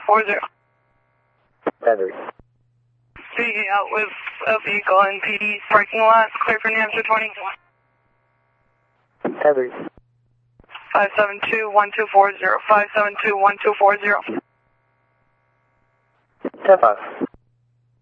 40. Heather. Speaking out with a vehicle in PD's parking lot, clear for New Hampshire 20. Heather. 572-1240, 572-1240. 10-5.